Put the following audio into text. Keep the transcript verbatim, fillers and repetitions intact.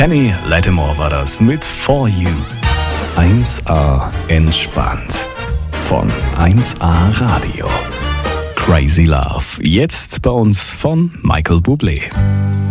Kenny Lattimore war das mit For You. eins A entspannt. Von eins A Radio. Crazy Love. Jetzt bei uns von Michael Bublé.